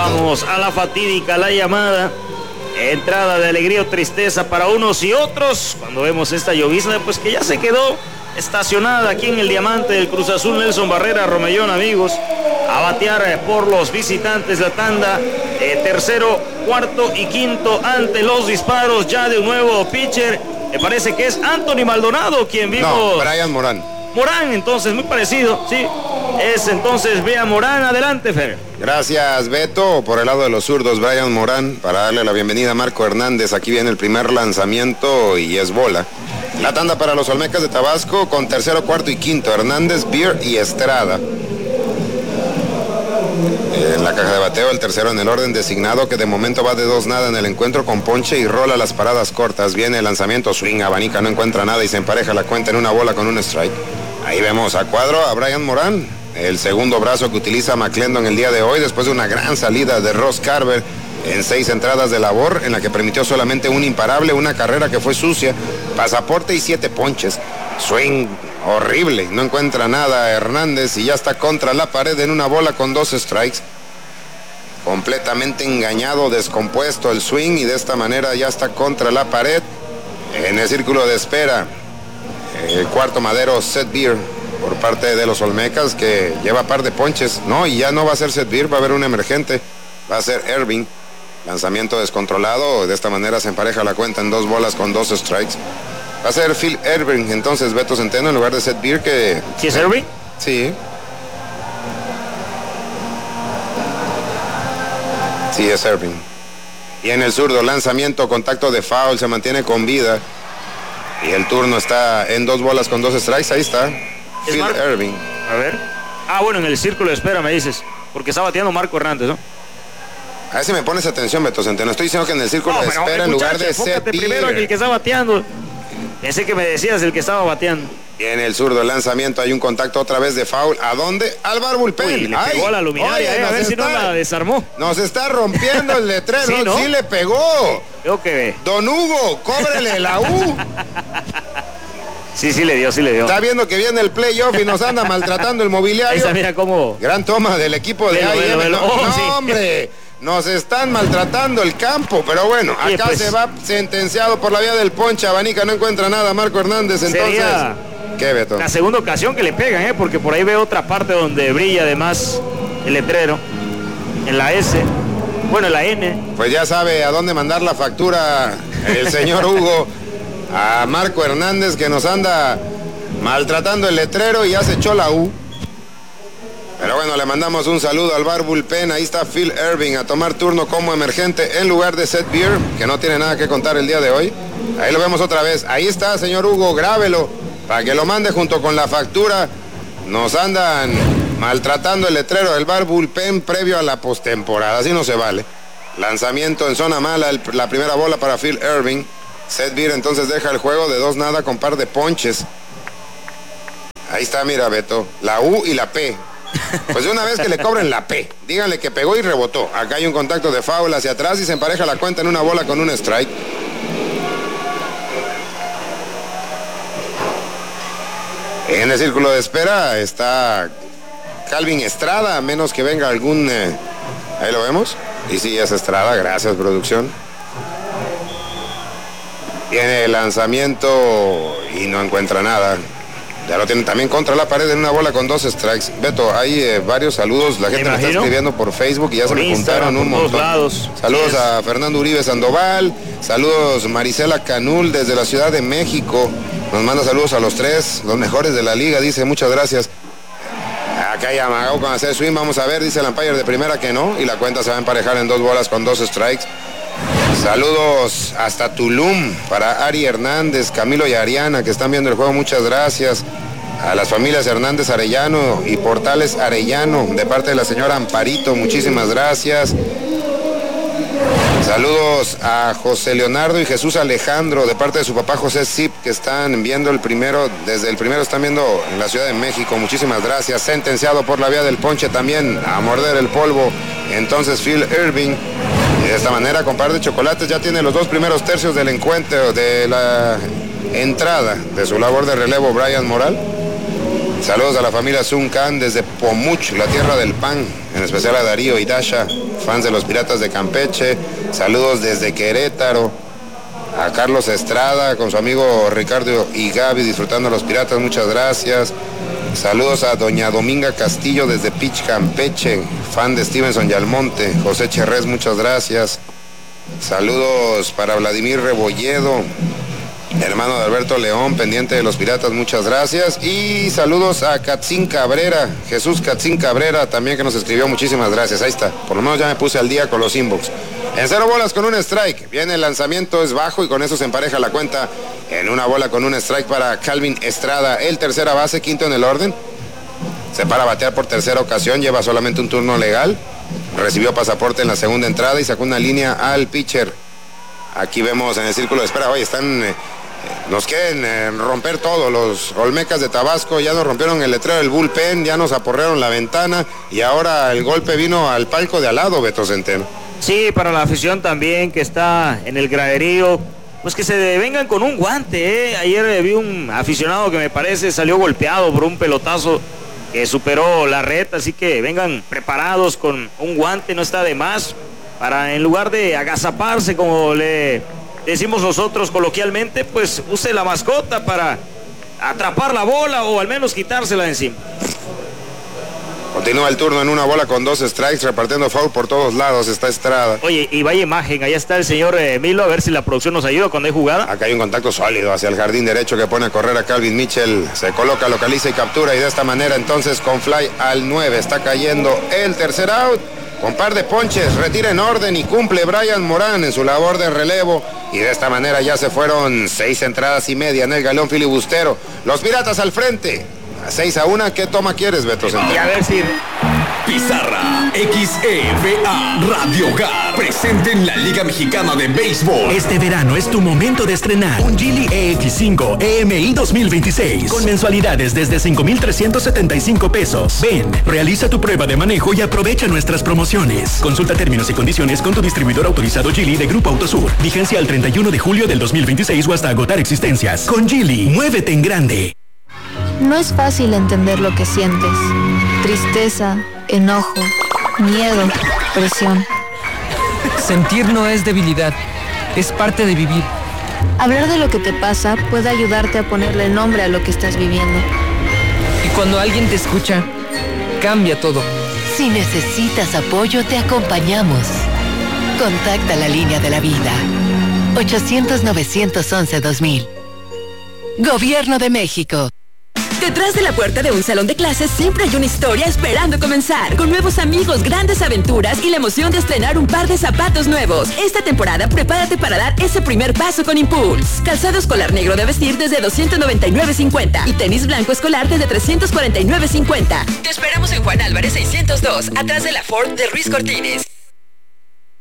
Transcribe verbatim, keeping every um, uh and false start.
Vamos a la fatídica, la llamada. Entrada de alegría o tristeza para unos y otros. Cuando vemos esta llovizna, pues que ya se quedó estacionada aquí en el diamante del Cruz Azul. Nelson Barrera Romellón, amigos, a batear por los visitantes la tanda. Eh, tercero, cuarto y quinto ante los disparos ya de un nuevo pitcher. Me parece que es Anthony Maldonado quien vimos. No, Brian Morán. Morán, entonces, muy parecido, sí. Es entonces Bea Morán. Adelante, Fer. Gracias, Beto. Por el lado de los zurdos, Brian Morán, para darle la bienvenida a Marco Hernández. Aquí viene el primer lanzamiento y es bola. La tanda para los Olmecas de Tabasco con tercero, cuarto y quinto. Hernández, Beer y Estrada. En la caja de bateo, el tercero en el orden designado, que de momento va de dos nada en el encuentro con ponche y rola las paradas cortas. Viene el lanzamiento, swing, abanica, no encuentra nada y se empareja la cuenta en una bola con un strike. Ahí vemos a cuadro a Brian Morán, el segundo brazo que utiliza McClendon el día de hoy, después de una gran salida de Ross Carver en seis entradas de labor, en la que permitió solamente un imparable, una carrera que fue sucia, pasaporte y siete ponches. Swing horrible, no encuentra nada Hernández y ya está contra la pared en una bola con dos strikes. Completamente engañado, descompuesto el swing y de esta manera ya está contra la pared. En el círculo de espera, el cuarto madero, Seth Beer, por parte de los Olmecas, que lleva par de ponches. No, y ya no va a ser Seth Beer, va a haber un emergente, va a ser Irving. Lanzamiento descontrolado, de esta manera se empareja la cuenta en dos bolas con dos strikes. Va a ser Phil Irving, entonces Beto Centeno en lugar de Seth Beer, que... ¿Sí es Irving? Sí. Sí, es Irving. Y en el zurdo, lanzamiento, contacto de foul, se mantiene con vida. Y el turno está en dos bolas con dos strikes, ahí está. Phil Mar... Irving. A ver. Ah, bueno, en el círculo de espera me dices, porque está bateando Marco Hernández, ¿no? A ver si me pones atención, Beto Centeno. Estoy diciendo que en el círculo no, de pero, espera, en muchacho, lugar de Seth Beer. primero en el que está bateando. Pensé que me decías el que estaba bateando. Y en el zurdo, el lanzamiento, hay un contacto otra vez de foul. ¿A dónde? Al bar bullpen. Uy, le pegó a la luminaria, oye, eh, a ver si está, no la desarmó. Nos está rompiendo el letrero. Sí, ¿no? Sí le pegó. Yo que ve. Don Hugo, cóbrele la U. Sí, sí le dio, sí le dio. Está viendo que viene el playoff y nos anda maltratando el mobiliario. Esa, mira cómo. Gran toma del equipo de A I M. No, oh, no sí. hombre. Nos están maltratando el campo, pero bueno, acá Oye, pues, se va sentenciado por la vía del ponche. Abanica, no encuentra nada Marco Hernández, entonces. Sería ¿qué, Beto? La segunda ocasión que le pegan, ¿eh? Porque por ahí veo otra parte donde brilla además el letrero. En la S. Bueno, en la N. Pues ya sabe a dónde mandar la factura el señor Hugo a Marco Hernández, que nos anda maltratando el letrero y ya se echó la U. Pero bueno, le mandamos un saludo al bar bullpen. Ahí está Phil Irving a tomar turno como emergente en lugar de Seth Beer, que no tiene nada que contar el día de hoy. Ahí lo vemos otra vez. Ahí está, señor Hugo, grábelo para que lo mande junto con la factura. Nos andan maltratando el letrero del bar bullpen previo a la postemporada. Así no se vale. Lanzamiento en zona mala, el, la primera bola para Phil Irving. Seth Beer entonces deja el juego de dos nada con par de ponches. Ahí está, mira, Beto, la U y la P. Pues de una vez que le cobren la P, díganle que pegó y rebotó. Acá hay un contacto de foul hacia atrás y se empareja la cuenta en una bola con un strike. En el círculo de espera está Calvin Estrada, a menos que venga algún... Eh, ahí lo vemos. Y sí, es Estrada, gracias producción. Viene el lanzamiento y no encuentra nada. Ya lo tienen también contra la pared en una bola con dos strikes. Beto, hay eh, varios saludos. La gente me está escribiendo por Facebook y ya por se me juntaron un montón. Lados. Saludos yes. a Fernando Uribe Sandoval. Saludos Marisela Canul desde la Ciudad de México. Nos manda saludos a los tres, los mejores de la liga. Dice, muchas gracias. Acá hay Amagao con hacer swing. Vamos a ver, dice el umpire de primera que no. Y la cuenta se va a emparejar en dos bolas con dos strikes. Saludos hasta Tulum para Ari Hernández, Camilo y Ariana, que están viendo el juego. Muchas gracias a las familias Hernández Arellano y Portales Arellano, de parte de la señora Amparito. Muchísimas gracias. Saludos a José Leonardo y Jesús Alejandro, de parte de su papá José Zip, que están viendo el primero, desde el primero están viendo en la Ciudad de México. Muchísimas gracias. Sentenciado por la vía del ponche también a morder el polvo, entonces Phil Irving. Y de esta manera, con par de chocolates, ya tiene los dos primeros tercios del encuentro, de la entrada de su labor de relevo Brian Moral. Saludos a la familia Zuncan desde Pomuch, la tierra del pan, en especial a Darío y Dasha fans de los Piratas de Campeche. Saludos desde Querétaro. A Carlos Estrada con su amigo Ricardo y Gaby disfrutando los Piratas, muchas gracias. Saludos a doña Dominga Castillo desde Pitch, Campeche, fan de Stevenson y Almonte. José Cherrés, muchas gracias. Saludos para Vladimir Rebolledo, hermano de Alberto León, pendiente de los Piratas, muchas gracias. Y saludos a Catzín Cabrera, Jesús Catzín Cabrera también, que nos escribió, muchísimas gracias. Ahí está, por lo menos ya me puse al día con los inbox. En cero bolas con un strike, viene el lanzamiento, es bajo y con eso se empareja la cuenta en una bola con un strike para Calvin Estrada, el tercera base, quinto en el orden. Se para a batear por tercera ocasión, lleva solamente un turno legal. Recibió pasaporte en la segunda entrada y sacó una línea al pitcher. Aquí vemos en el círculo de espera, oye, están, eh, nos quieren eh, romper todo. Los Olmecas de Tabasco ya nos rompieron el letrero del bullpen, ya nos aporrearon la ventana y ahora el golpe vino al palco de al lado, Beto Centeno. Sí, para la afición también que está en el graderío, pues que se vengan con un guante, ¿eh? Ayer eh, vi un aficionado que me parece salió golpeado por un pelotazo que superó la red, así que vengan preparados con un guante, no está de más, para en lugar de agazaparse, como le decimos nosotros coloquialmente, pues use la mascota para atrapar la bola o al menos quitársela de encima. Continúa el turno en una bola con dos strikes, repartiendo foul por todos lados, está Estrada. Oye, y vaya imagen, allá está el señor eh, Milo, a ver si la producción nos ayuda cuando hay jugada. Acá hay un contacto sólido hacia el jardín derecho que pone a correr a Calvin Mitchell, se coloca, localiza y captura, y de esta manera entonces con fly al nueve, está cayendo el tercer out. Con par de ponches, retira en orden y cumple Brian Morán en su labor de relevo. Y de esta manera ya se fueron seis entradas y media en el galón filibustero. Los Piratas al frente. A seis a una, ¿qué toma quieres, Beto Centeno? Y a ver si... Pizarra X E V A Radio Hogar, presente en la Liga Mexicana de Béisbol. Este verano es tu momento de estrenar un Geely E X cinco E M I dos mil veintiséis con mensualidades desde cinco mil trescientos setenta y cinco pesos. Ven, realiza tu prueba de manejo y aprovecha nuestras promociones. Consulta términos y condiciones con tu distribuidor autorizado Geely de Grupo Autosur. Vigencia al treinta y uno de julio del dos mil veintiséis o hasta agotar existencias. Con Geely, muévete en grande. No es fácil entender lo que sientes. Tristeza, enojo, miedo, presión. Sentir no es debilidad, es parte de vivir. Hablar de lo que te pasa puede ayudarte a ponerle nombre a lo que estás viviendo. Y cuando alguien te escucha, cambia todo. Si necesitas apoyo, te acompañamos. Contacta la línea de la vida. ochocientos, novecientos once, dos mil. Gobierno de México. Detrás de la puerta de un salón de clases siempre hay una historia esperando comenzar, con nuevos amigos, grandes aventuras y la emoción de estrenar un par de zapatos nuevos. Esta temporada prepárate para dar ese primer paso con Impulse. Calzado escolar negro de vestir desde doscientos noventa y nueve cincuenta y tenis blanco escolar desde trescientos cuarenta y nueve cincuenta. Te esperamos en Juan Álvarez seiscientos dos, atrás de la Ford de Ruiz Cortines.